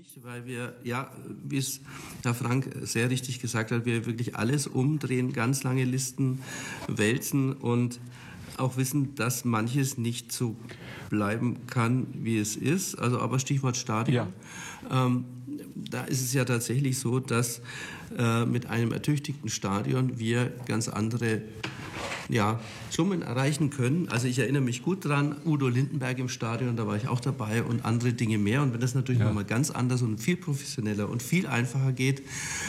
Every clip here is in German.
nicht, weil wir, ja, wie es Herr Frank sehr richtig gesagt hat, wir wirklich alles umdrehen, ganz lange Listen wälzen und auch wissen, dass manches nicht so bleiben kann, wie es ist. Also, aber Stichwort Stadion. Ja. Da ist es ja tatsächlich so, dass mit einem ertüchtigten Stadion wir ganz andere Summen erreichen können. Also ich erinnere mich gut dran, Udo Lindenberg im Stadion, da war ich auch dabei und andere Dinge mehr. Und wenn das natürlich nochmal ganz anders und viel professioneller und viel einfacher geht,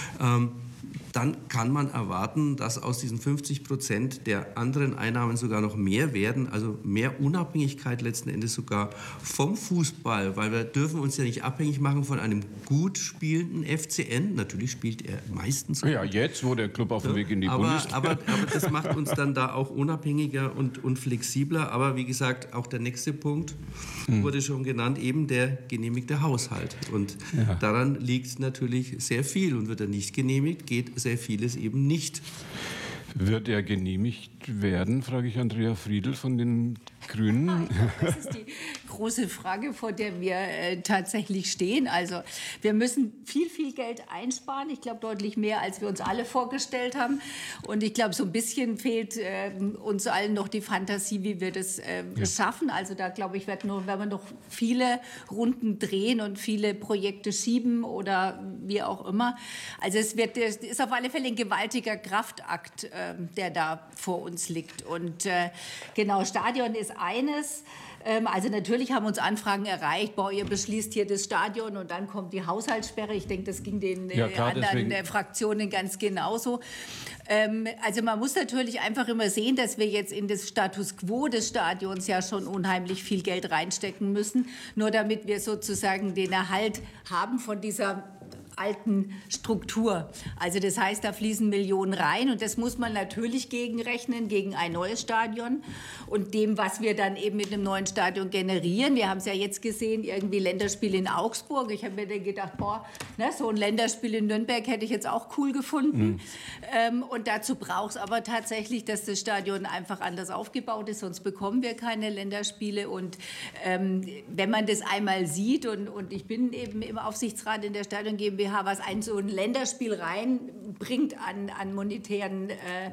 dann kann man erwarten, dass aus diesen 50% der anderen Einnahmen sogar noch mehr werden, also mehr Unabhängigkeit letzten Endes sogar vom Fußball, weil wir dürfen uns ja nicht abhängig machen von einem gut spielenden FCN. Natürlich spielt er meistens gut. Ja, jetzt, wo der Club auf dem Weg in die Bundesliga. Aber das macht uns dann da auch unabhängiger und flexibler. Aber wie gesagt, auch der nächste Punkt wurde schon genannt, eben der genehmigte Haushalt. Und daran liegt natürlich sehr viel. Und wird er nicht genehmigt, geht sehr vieles eben nicht. Wird er genehmigt werden, frage ich Andrea Friedl von den Grünen. Das ist die große Frage, vor der wir tatsächlich stehen. Also wir müssen viel Geld einsparen. Ich glaube, deutlich mehr, als wir uns alle vorgestellt haben. Und ich glaube, so ein bisschen fehlt uns allen noch die Fantasie, wie wir das schaffen. Also da, glaube ich, werden wir noch viele Runden drehen und viele Projekte schieben oder wie auch immer. Also es ist auf alle Fälle ein gewaltiger Kraftakt, der da vor uns liegt. Und genau, Stadion ist eines. Also natürlich haben uns Anfragen erreicht, ihr beschließt hier das Stadion und dann kommt die Haushaltssperre. Ich denke, das ging den anderen Fraktionen ganz genauso. Also man muss natürlich einfach immer sehen, dass wir jetzt in das Status quo des Stadions ja schon unheimlich viel Geld reinstecken müssen, nur damit wir sozusagen den Erhalt haben von dieser alten Struktur. Also das heißt, da fließen Millionen rein und das muss man natürlich gegenrechnen, gegen ein neues Stadion und dem, was wir dann eben mit einem neuen Stadion generieren. Wir haben es ja jetzt gesehen, irgendwie Länderspiel in Augsburg. Ich habe mir dann gedacht, so ein Länderspiel in Nürnberg hätte ich jetzt auch cool gefunden. Und dazu braucht es aber tatsächlich, dass das Stadion einfach anders aufgebaut ist, sonst bekommen wir keine Länderspiele. Und wenn man das einmal sieht, und ich bin eben im Aufsichtsrat in der Stadion GmbH, was so ein Länderspiel reinbringt an monetären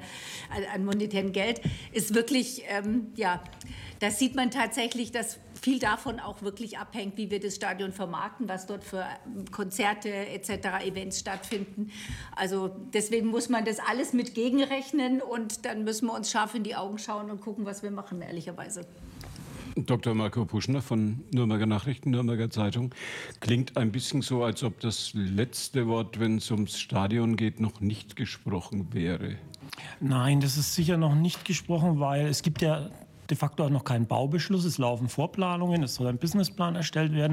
Geld, ist wirklich, das sieht man tatsächlich, dass viel davon auch wirklich abhängt, wie wir das Stadion vermarkten, was dort für Konzerte etc., Events stattfinden. Also deswegen muss man das alles mit gegenrechnen und dann müssen wir uns scharf in die Augen schauen und gucken, was wir machen, ehrlicherweise. Dr. Marco Puschner von Nürnberger Nachrichten, Nürnberger Zeitung. Klingt ein bisschen so, als ob das letzte Wort, wenn es ums Stadion geht, noch nicht gesprochen wäre. Nein, das ist sicher noch nicht gesprochen, weil es gibt ja de facto auch noch keinen Baubeschluss. Es laufen Vorplanungen, es soll ein Businessplan erstellt werden.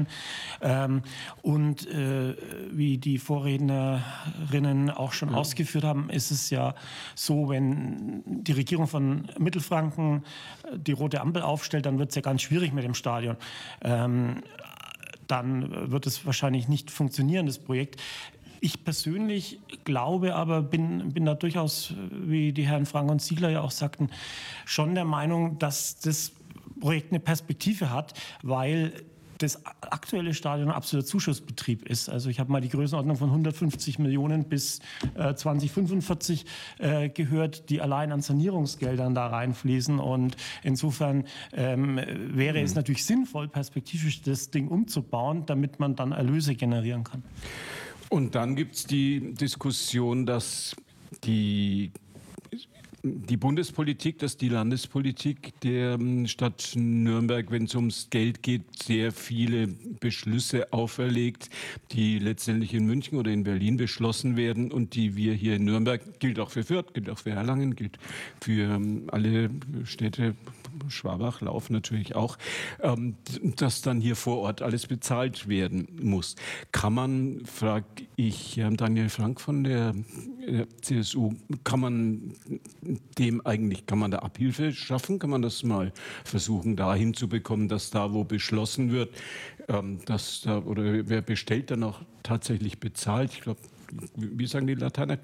Wie die Vorrednerinnen auch schon ausgeführt haben, ist es ja so, wenn die Regierung von Mittelfranken die rote Ampel aufstellt, dann wird es ja ganz schwierig mit dem Stadion. Dann wird es wahrscheinlich nicht funktionieren, das Projekt. Ich persönlich glaube aber, bin da durchaus, wie die Herren Frank und Ziegler ja auch sagten, schon der Meinung, dass das Projekt eine Perspektive hat, weil das aktuelle Stadion ein absoluter Zuschussbetrieb ist. Also ich habe mal die Größenordnung von 150 Millionen bis 2045 gehört, die allein an Sanierungsgeldern da reinfließen. Und insofern wäre es natürlich sinnvoll, perspektivisch das Ding umzubauen, damit man dann Erlöse generieren kann. Und dann gibt es die Diskussion, dass die Bundespolitik, dass die Landespolitik der Stadt Nürnberg, wenn es ums Geld geht, sehr viele Beschlüsse auferlegt, die letztendlich in München oder in Berlin beschlossen werden und die wir hier in Nürnberg, gilt auch für Fürth, gilt auch für Erlangen, gilt für alle Städte, Schwabach, Lauf natürlich auch, dass dann hier vor Ort alles bezahlt werden muss. Kann man, frage ich Daniel Frank von der CSU, kann man da Abhilfe schaffen? Kann man das mal versuchen, da hinzubekommen, dass da, wo beschlossen wird, dass da, oder wer bestellt, dann auch tatsächlich bezahlt? Ich glaube, wie sagen die Lateiner,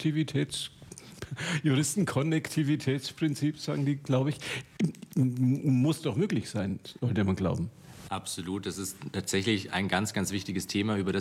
Juristenkonnektivitätsprinzip, sagen die, glaube ich. Muss doch möglich sein, sollte man glauben. Absolut, das ist tatsächlich ein ganz, ganz wichtiges Thema, über das